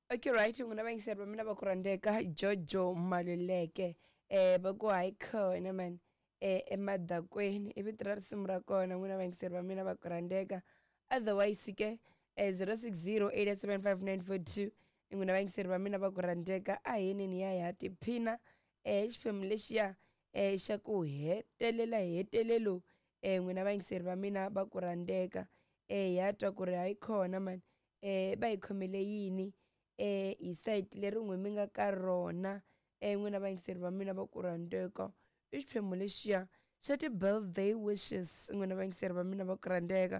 Okay, right, nguna bangisela mina bakurandeka Jojo Maluleke va ku hayi khona man emadakweni i vito ra risimu ra kona n'wina vangiseri va mina va ku rhandeka otherwise ke 0608875942 i n'wina vangiseri va mina va ku rhandeka a hi yinini ya hi ya tiphina xiphemu lexiya xa ku hetelelo n'wina vangiseri va mina va ku rhandeka hi ya twa ku ri hayi khona man va hi khomele yini hi site leri n'we mi nga ka rona n'wina vangiseri va mina va ku rhandeka i xiphemu lexiya xa ti-birthday wishes n'wina vangiseri va mina va ku rhandeka